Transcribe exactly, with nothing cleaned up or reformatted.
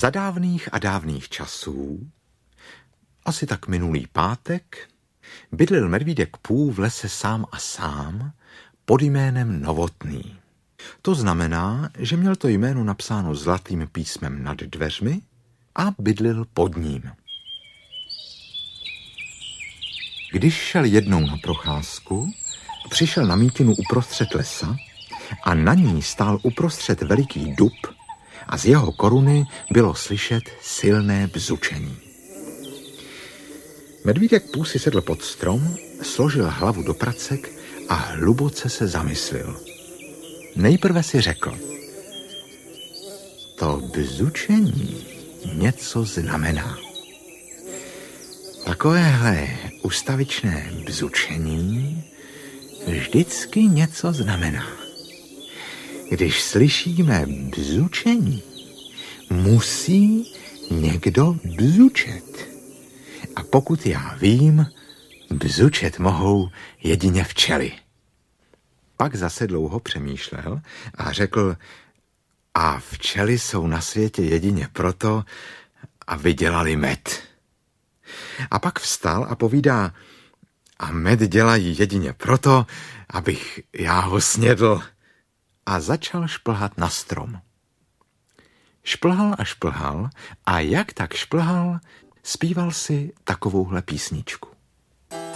Za dávných a dávných časů, asi tak minulý pátek, bydlel medvídek Pů v lese sám a sám pod jménem Novotný. To znamená, že měl to jméno napsáno zlatým písmem nad dveřmi a bydlel pod ním. Když šel jednou na procházku, přišel na mítinu uprostřed lesa a na ní stál uprostřed veliký dub a z jeho koruny bylo slyšet silné bzučení. Medvídek Pů si sedl pod strom, složil hlavu do pracek a hluboce se zamyslil. Nejprve si řekl, to bzučení něco znamená. Takovéhle ustavičné bzučení vždycky něco znamená. Když slyšíme bzučení, musí někdo bzučet. A pokud já vím, bzučet mohou jedině včely. Pak zase dlouho přemýšlel a řekl, a včely jsou na světě jedině proto, aby dělali med. A pak vstal a povídá, a med dělají jedině proto, abych já ho snědl. A začal šplhat na strom. Šplhal a šplhal a jak tak šplhal, zpíval si takovouhle písničku.